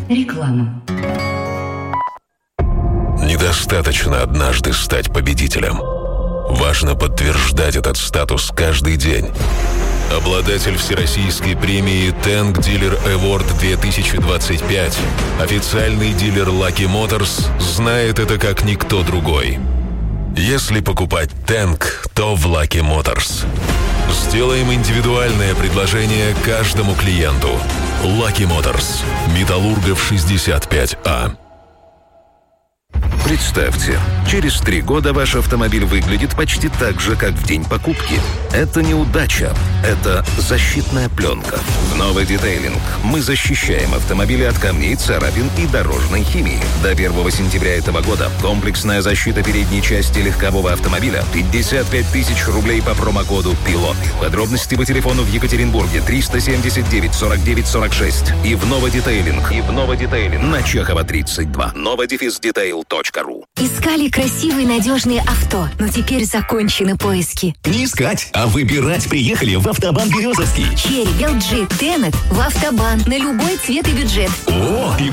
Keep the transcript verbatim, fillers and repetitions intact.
Реклама. Недостаточно однажды стать победителем. Важно подтверждать этот статус каждый день. Обладатель всероссийской премии Tank Dealer Award две тысячи двадцать пять, официальный дилер Lucky Motors, знает это как никто другой. Если покупать Tank, то в Lucky Motors. Сделаем индивидуальное предложение каждому клиенту. Lucky Motors. Металлургов шестьдесят пять А. Представьте, через три года ваш автомобиль выглядит почти так же, как в день покупки. Это не удача, это защитная пленка. В новый детейлинг мы защищаем автомобили от камней, царапин и дорожной химии. До первого сентября этого года комплексная защита передней части легкового автомобиля пятьдесят пять тысяч рублей по промокоду «Пилот». Подробности по телефону в Екатеринбурге триста семьдесят девять сорок девять сорок шесть и в новый детейлинг. И в новый детейлинг на Чехова тридцать два. новодефиздетейл точка ру. Искали красивые надежные авто, но теперь закончены поиски. Не искать, а выбирать приехали в Автобан Березовский. Черри, эл джи, Тенет в Автобан на любой цвет и бюджет. О, и